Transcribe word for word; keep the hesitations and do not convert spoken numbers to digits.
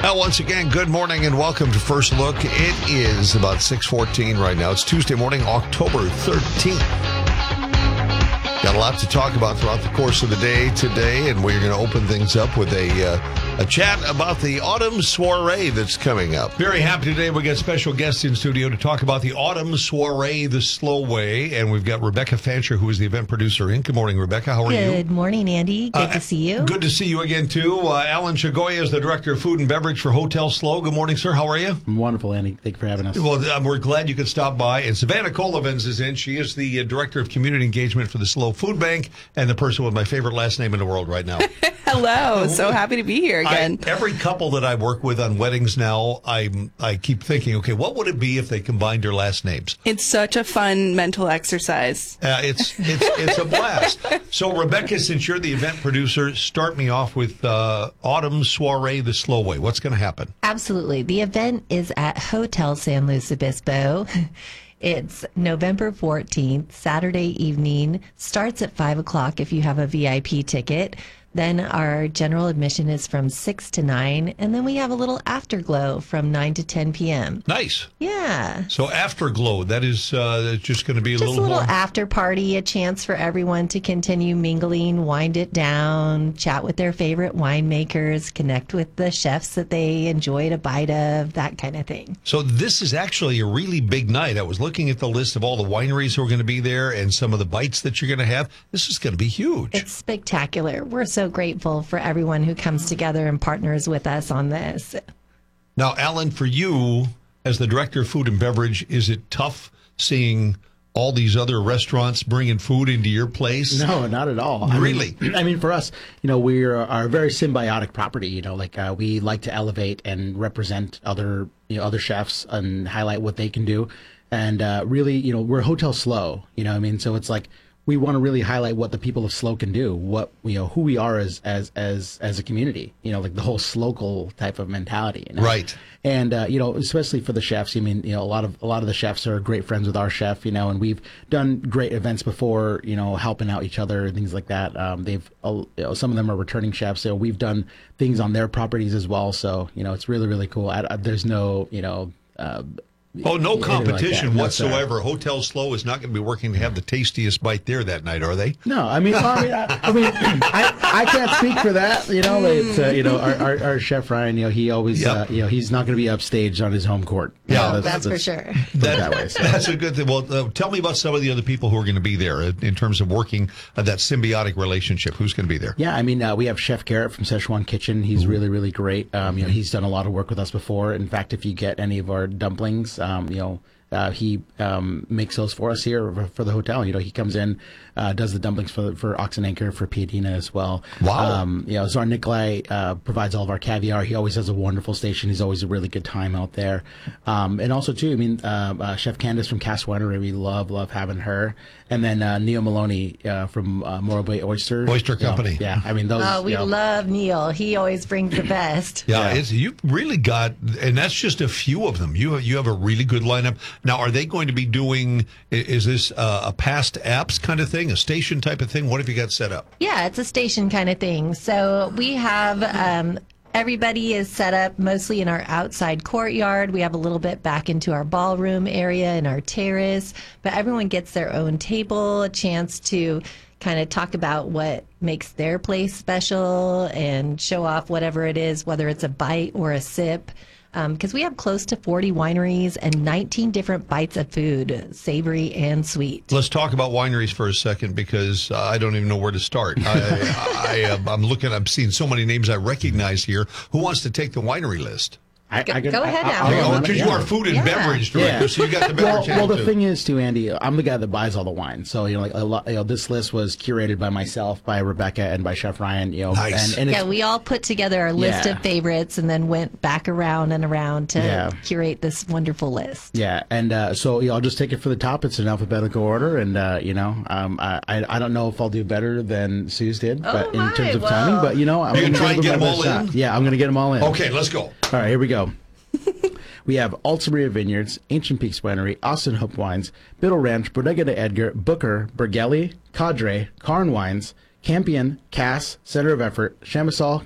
Well, once again, good morning and welcome to First Look. It is about six fourteen right now. It's Tuesday morning, October thirteenth. Got a lot to talk about throughout the course of the day today, and we're going to open things up with a uh, a chat about the autumn soiree that's coming up. Very happy today. We got special guests in studio to talk about the autumn soiree, the slow way, and we've got Rebecca Fancher, who is the event producer. In. Good morning, Rebecca. How are Good you? Good morning, Andy. Good uh, to see you. Good to see you again, too. Uh, Alan Chagoya is the director of food and beverage for Hotel Slow. Good morning, sir. How are you? I'm wonderful, Andy. Thank you for having us. Well, uh, we're glad you could stop by. And Savannah Kolovins is in. She is the uh, director of community engagement for the Slow Food Bank and the person with my favorite last name in the world right now. Hello. So happy to be here again. I, every couple that I work with on weddings now, I I keep thinking, okay, what would it be if they combined their last names? It's such a fun mental exercise. Uh, it's it's it's a blast. So, Rebecca, since you're the event producer, start me off with uh, Autumn Soiree the Slow Way. What's going to happen? Absolutely. The event is at Hotel San Luis Obispo. It's November fourteenth, Saturday evening. Starts at five o'clock if you have a V I P ticket. Then our general admission is from six to nine, and then we have a little afterglow from nine to ten p.m. Nice. Yeah. So afterglow, that is uh, just going to be a just little... a little more... after party, a chance for everyone to continue mingling, wind it down, chat with their favorite winemakers, connect with the chefs that they enjoyed a bite of, that kind of thing. So this is actually a really big night. I was looking at the list of all the wineries who are going to be there and some of the bites that you're going to have. This is going to be huge. It's spectacular. We're so grateful for everyone who comes together and partners with us on this. Now, Alan, for you, as the director of food and beverage, is it tough seeing all these other restaurants bringing food into your place? No, not at all. Really? I mean, I mean for us, you know, we are, are a very symbiotic property. You know, like uh, we like to elevate and represent other, you know, other chefs and highlight what they can do. And uh, really, you know, we're Hotel Slow. You know, what I mean, so it's like, we want to really highlight what the people of Slow can do, what you know, who we are as as as as a community. You know, like the whole Slocal type of mentality. You know? Right. And uh, you know, especially for the chefs. I mean, you know, a lot of a lot of the chefs are great friends with our chef. You know, and we've done great events before. You know, helping out each other and things like that. Um, they've uh, you know, some of them are returning chefs. So we've done things on their properties as well. So you know, it's really really cool. I, I, there's no you know. Uh, Oh, no competition like whatsoever. Hotel Slow is not going to be working to have the tastiest bite there that night, are they? No, I mean, I mean, I, I, mean I, I can't speak for that. You know, it's, uh, you know, our, our, our chef Ryan, you know, he always, yep. uh, you know, he's not going to be upstaged on his home court. Yeah, know, that's, that's, that's for sure. That, that way, so. That's a good thing. Well, uh, tell me about some of the other people who are going to be there in terms of working uh, that symbiotic relationship. Who's going to be there? Yeah, I mean, uh, we have Chef Garrett from Szechuan Kitchen. He's Ooh. really, really great. Um, you know, he's done a lot of work with us before. In fact, if you get any of our dumplings, um, you know. Uh, he um, makes those for us here for, for the hotel. You know, he comes in, uh, does the dumplings for for Ox and Anchor, for Piadina as well. Wow. Um, you know, Tsar Nikolai uh, provides all of our caviar. He always has a wonderful station. He's always a really good time out there. Um, and also, too, I mean, uh, uh, Chef Candace from Cask Winery, we love, love having her. And then uh, Neil Maloney uh, from uh, Morro Bay Oyster. Oyster Company. You know, yeah, I mean, those. Oh, we you know, love Neil. He always brings the best. Yeah, yeah. It's, you've really got, and that's just a few of them. You have, you have a really good lineup. Now, are they going to be doing, is this uh, a past apps kind of thing, a station type of thing? What have you got set up? Yeah, it's a station kind of thing. So we have, um, everybody is set up mostly in our outside courtyard. We have a little bit back into our ballroom area and our terrace, but everyone gets their own table, a chance to kind of talk about what makes their place special and show off whatever it is, whether it's a bite or a sip. Because um, we have close to forty wineries and nineteen different bites of food, savory and sweet. Let's talk about wineries for a second, because uh, I don't even know where to start. I, I, I, I'm looking, I'm seeing so many names I recognize here. Who wants to take the winery list? I, go, I could, go ahead I, now. Because oh, you are food and yeah. beverage director, yeah. so you got the beverage. Well, well the too. thing is, too, Andy, I'm the guy that buys all the wine. So you know, like a lot, you know, this list was curated by myself, by Rebecca, and by Chef Ryan. You know, nice. and, and yeah, we all put together our list yeah. of favorites and then went back around and around to yeah. curate this wonderful list. Yeah, and uh, so you know, I'll just take it for the top. It's in alphabetical order, and uh, you know, um, I I don't know if I'll do better than Sue's did, but oh in my, terms of well. timing. But you know, I'm going to try and get them all shot. in. Yeah, I'm going to get them all in. Okay, let's go. All right, here we go. We have Alta Maria Vineyards, Ancient Peaks Winery, Austin Hope Wines, Biddle Ranch, Bodega de Edgar, Booker, Bergelli, Cadre, Carn Wines, Campion, Cass, Center of Effort, Chamisol,